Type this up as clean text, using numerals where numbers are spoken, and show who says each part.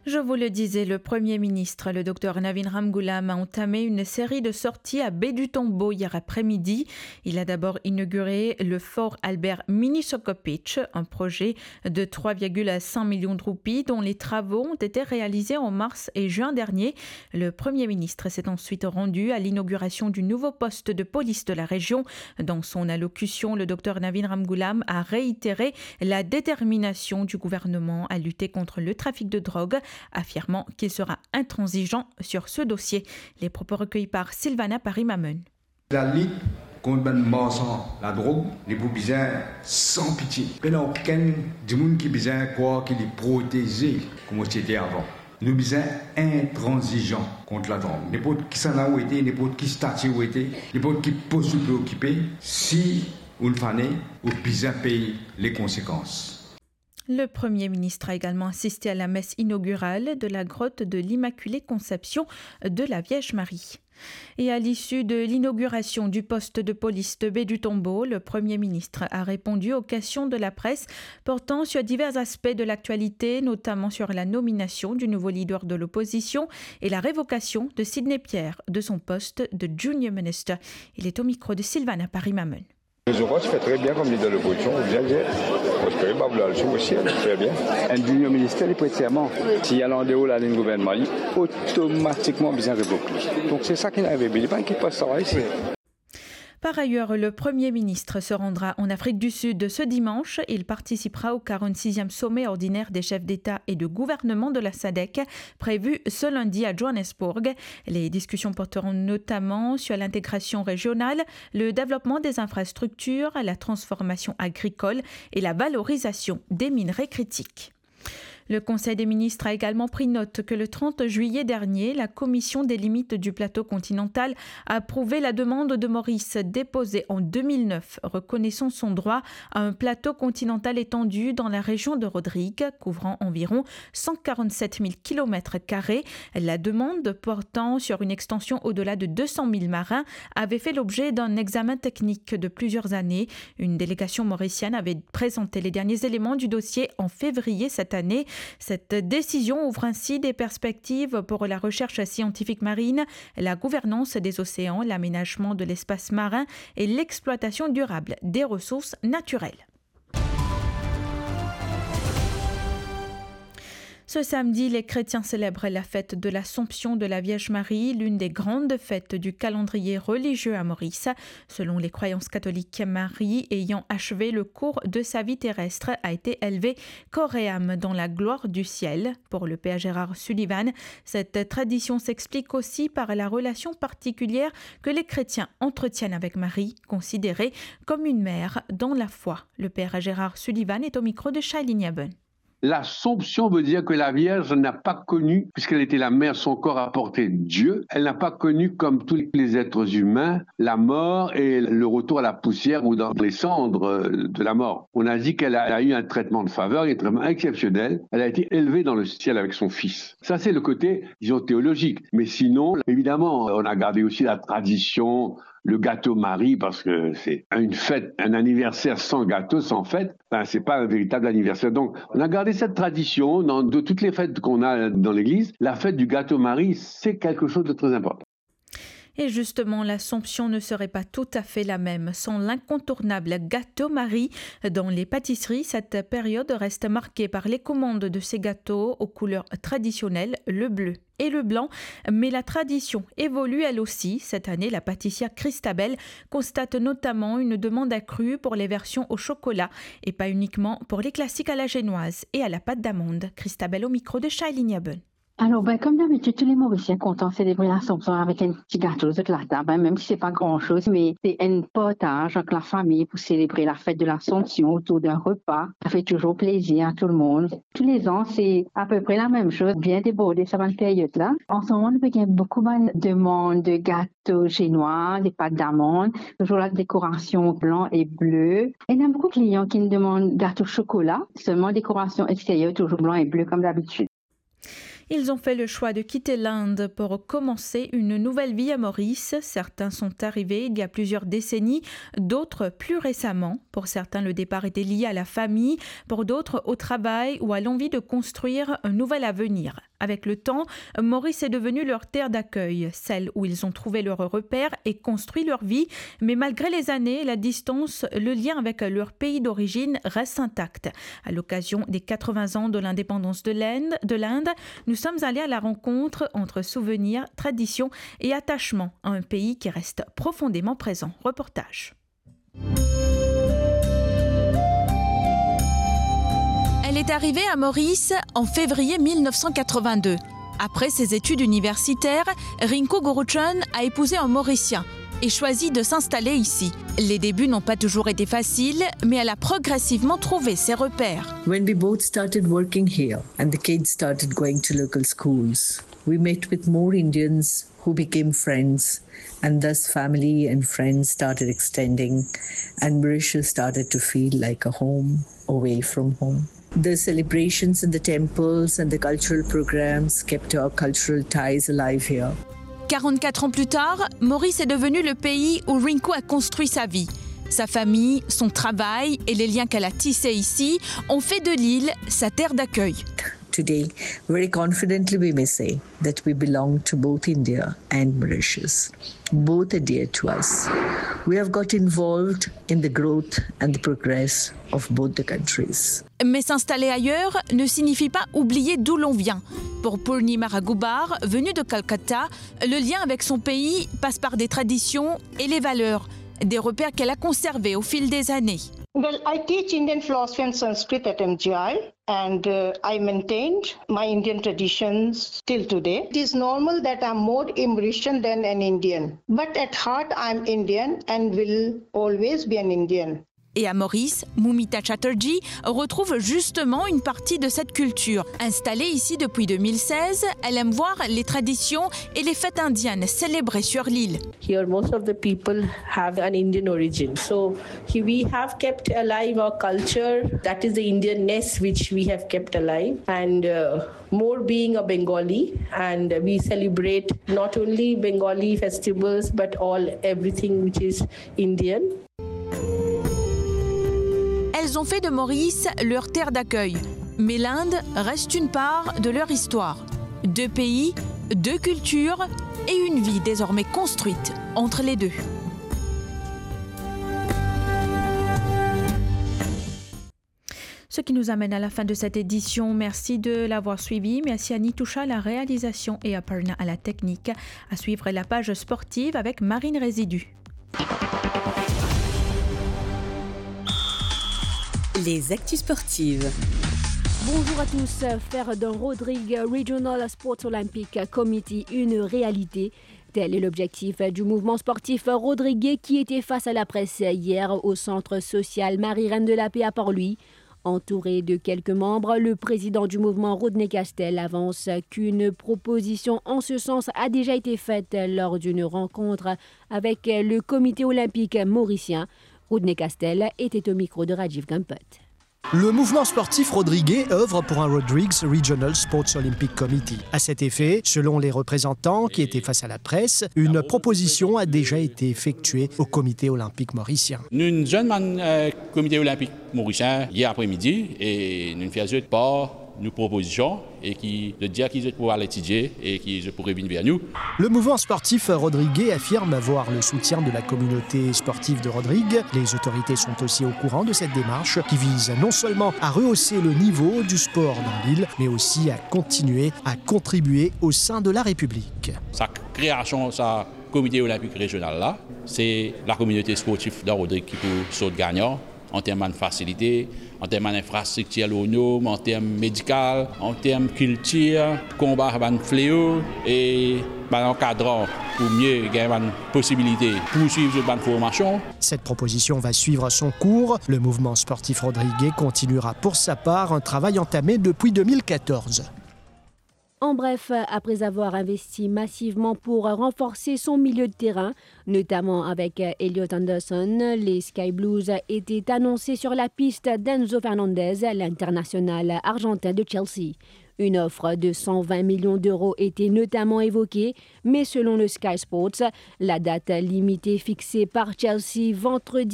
Speaker 1: Je vous le disais, le Premier ministre, le Dr Navin Ramgoolam, a entamé une série de sorties à Baie du Tombeau hier après-midi. Il a d'abord inauguré le fort Albert Mini-Sokopic, un projet de 3,5 millions de roupies dont les travaux ont été réalisés en mars et juin dernier. Le Premier ministre s'est ensuite rendu à l'inauguration du nouveau poste de police de la région. Dans son allocution, le Dr Navin Ramgoolam a réitéré la détermination du gouvernement à lutter contre le trafic de drogue, affirmant qu'il sera intransigeant sur ce dossier. Les propos recueillis par Sylvana Parimamen.
Speaker 2: La lutte contre la drogue, les besoin sans pitié. Il n'y a aucun du monde qui a besoin quoi qu'il est protégé comme c'était avant. Nous besoin intransigeant contre la drogue. N'importe qui s'en a été, n'importe qui statut où était, n'importe qui peut se préoccuper, si on fanait, on besoin payer les conséquences.
Speaker 1: Le Premier ministre a également assisté à la messe inaugurale de la grotte de l'Immaculée Conception de la Vierge Marie. Et à l'issue de l'inauguration du poste de police de Baie du Tombeau, le Premier ministre a répondu aux questions de la presse portant sur divers aspects de l'actualité, notamment sur la nomination du nouveau leader de l'opposition et la révocation de Sidney Pierre de son poste de Junior Minister. Il est au micro de Sylvana Parimamen.
Speaker 3: Je crois que je fais très bien comme leader de l'opposition. Bien. Moi, je peux pas vouloir le choix aussi, très bien. Un junior ministère, il peut être serment. S'il y a l'endéo la ligne gouvernement, il automatiquement bien révoqué. Donc c'est ça qui n'arrive pas. Il n'y a pas qui passe ça ici.
Speaker 1: Par ailleurs, le Premier ministre se rendra en Afrique du Sud ce dimanche. Il participera au 46e sommet ordinaire des chefs d'État et de gouvernement de la SADC, prévu ce lundi à Johannesburg. Les discussions porteront notamment sur l'intégration régionale, le développement des infrastructures, la transformation agricole et la valorisation des minerais critiques. Le Conseil des ministres a également pris note que le 30 juillet dernier, la Commission des limites du plateau continental a approuvé la demande de Maurice déposée en 2009, reconnaissant son droit à un plateau continental étendu dans la région de Rodrigue, couvrant environ 147 000 km². La demande portant sur une extension au-delà de 200 000 marins avait fait l'objet d'un examen technique de plusieurs années. Une délégation mauricienne avait présenté les derniers éléments du dossier en février cette année. Cette décision ouvre ainsi des perspectives pour la recherche scientifique marine, la gouvernance des océans, l'aménagement de l'espace marin et l'exploitation durable des ressources naturelles. Ce samedi, les chrétiens célèbrent la fête de l'Assomption de la Vierge Marie, l'une des grandes fêtes du calendrier religieux à Maurice. Selon les croyances catholiques, Marie, ayant achevé le cours de sa vie terrestre, a été élevée corps et âme dans la gloire du ciel. Pour le père Gérard Sullivan, cette tradition s'explique aussi par la relation particulière que les chrétiens entretiennent avec Marie, considérée comme une mère dans la foi. Le père Gérard Sullivan est au micro de Shailene Yaben.
Speaker 4: L'Assomption veut dire que la Vierge n'a pas connu, puisqu'elle était la mère, son corps a porté Dieu, elle n'a pas connu, comme tous les êtres humains, la mort et le retour à la poussière ou dans les cendres de la mort. On a dit qu'elle a eu un traitement de faveur, un traitement exceptionnel. Elle a été élevée dans le ciel avec son fils. Ça, c'est le côté, disons, théologique. Mais sinon, évidemment, on a gardé aussi la tradition, le gâteau Marie, parce que c'est une fête, un anniversaire sans gâteau, sans fête, c'est pas un véritable anniversaire. Donc, on a gardé cette tradition de toutes les fêtes qu'on a dans l'église. La fête du gâteau Marie, c'est quelque chose de très important.
Speaker 1: Et justement, l'Assomption ne serait pas tout à fait la même sans l'incontournable gâteau Marie. Dans les pâtisseries, cette période reste marquée par les commandes de ces gâteaux aux couleurs traditionnelles, le bleu et le blanc. Mais la tradition évolue elle aussi. Cette année, la pâtissière Christabel constate notamment une demande accrue pour les versions au chocolat et pas uniquement pour les classiques à la génoise et à la pâte d'amande. Christabel au micro de Shailene Yaben.
Speaker 5: Alors, comme d'habitude, tous les Mauriciens comptent célébrer l'Assomption avec un petit gâteau de la table, même si c'est pas grand-chose, mais c'est un partage avec la famille pour célébrer la fête de l'Assomption autour d'un repas. Ça fait toujours plaisir à tout le monde. Tous les ans, c'est à peu près la même chose, bien débordé cette période-là. En ce moment, il y a beaucoup de demandes de gâteaux génois, des pâtes d'amande, toujours la décoration blanc et bleu. Et il y a beaucoup de clients qui nous demandent gâteau chocolat, seulement décoration extérieure, toujours blanc et bleu comme d'habitude.
Speaker 1: Ils ont fait le choix de quitter l'Inde pour commencer une nouvelle vie à Maurice. Certains sont arrivés il y a plusieurs décennies, d'autres plus récemment. Pour certains, le départ était lié à la famille, pour d'autres au travail ou à l'envie de construire un nouvel avenir. Avec le temps, Maurice est devenu leur terre d'accueil, celle où ils ont trouvé leur repère et construit leur vie. Mais malgré les années, la distance, le lien avec leur pays d'origine reste intact. À l'occasion des 80 ans de l'indépendance de l'Inde, nous sommes allés à la rencontre entre souvenirs, traditions et attachement à un pays qui reste profondément présent. Reportage. Elle est arrivée à Maurice en février 1982. Après ses études universitaires, Rinko Guruchan a épousé un Mauricien et choisi de s'installer ici. Les débuts n'ont pas toujours été faciles, mais elle a progressivement trouvé ses repères.
Speaker 6: When we both started working here and the kids started going to local schools, we met with more Indians who became friends, and thus family and friends started extending, and Mauritius started to feel like a home away from home. The celebrations in the temples and the cultural programs kept our cultural ties alive here.
Speaker 1: 44 ans plus tard, Maurice est devenu le pays où Rinko a construit sa vie. Sa famille, son travail et les liens qu'elle a tissés ici ont fait de l'île sa terre d'accueil.
Speaker 6: Today, very confidently we may say that we belong to both India and Mauritius. Both are dear to us. We have got involved in the growth and the progress of both the countries.
Speaker 1: Mais s'installer ailleurs ne signifie pas oublier d'où l'on vient. Pour Purnima Raghubar, venue de Calcutta, le lien avec son pays passe par des traditions et les valeurs, des repères qu'elle a conservés au fil des années.
Speaker 7: Well, I teach Indian philosophy and Sanskrit at MGI, and I maintained my Indian traditions till today. It is normal that I'm more Mauritian than an Indian, but at heart I'm Indian and will always be an Indian.
Speaker 1: Et à Maurice, Moumita Chatterjee retrouve justement une partie de cette culture. Installée ici depuis 2016, elle aime voir les traditions et les fêtes indiennes célébrées sur l'île.
Speaker 8: Here, most of the people have an Indian origin. So we have kept alive our culture. That is the Indianness which we have kept alive. And more being a Bengali, and we celebrate not only Bengali festivals, but everything which is Indian.
Speaker 1: Elles ont fait de Maurice leur terre d'accueil. Mais l'Inde reste une part de leur histoire. 2 pays, 2 cultures et une vie désormais construite entre les deux. Ce qui nous amène à la fin de cette édition. Merci de l'avoir suivi. Merci à Nitoucha à la réalisation et à Parna à la technique. À suivre la page sportive avec Marine Résidu.
Speaker 9: Les actus sportives.
Speaker 10: Bonjour à tous. Faire d'un Rodrigue Regional Sports Olympic Committee une réalité. Tel est l'objectif du mouvement sportif rodriguais qui était face à la presse hier au centre social Marie-Reine de la Paix à Port-Louis. Entouré de quelques membres, le président du mouvement Rodney Castel avance qu'une proposition en ce sens a déjà été faite lors d'une rencontre avec le comité olympique mauricien. Rodney Castel était au micro de Rajiv Gampot.
Speaker 11: Le mouvement sportif rodriguais œuvre pour un Rodrigues Regional Sports Olympic Committee. À cet effet, selon les représentants qui étaient face à la presse, une proposition a déjà été effectuée au comité olympique mauricien.
Speaker 12: Nous sommes comité olympique mauricien hier après-midi et nous faisons part nos propositions et qui de dire qu'ils pourraient l'étudier et qu'ils pourraient venir vers nous.
Speaker 11: Le mouvement sportif rodriguais affirme avoir le soutien de la communauté sportive de Rodrigue. Les autorités sont aussi au courant de cette démarche qui vise non seulement à rehausser le niveau du sport dans l'île, mais aussi à continuer à contribuer au sein de la République.
Speaker 12: Sa création, sa comité olympique régional là, c'est la communauté sportive de Rodrigue qui peut sauter gagnant en termes de facilité, en termes d'infrastructures, en termes médicaux, en termes de culture, combat avec fléau et encadrant pour mieux gagner une possibilité de poursuivre cette formation.
Speaker 11: Cette proposition va suivre son cours. Le mouvement sportif rodriguais continuera pour sa part un travail entamé depuis 2014.
Speaker 10: En bref, après avoir investi massivement pour renforcer son milieu de terrain, notamment avec Elliot Anderson, les Sky Blues étaient annoncés sur la piste d'Enzo Fernandez, l'international argentin de Chelsea. Une offre de 120 millions d'euros était notamment évoquée, mais selon le Sky Sports, la date limitée fixée par Chelsea vendredi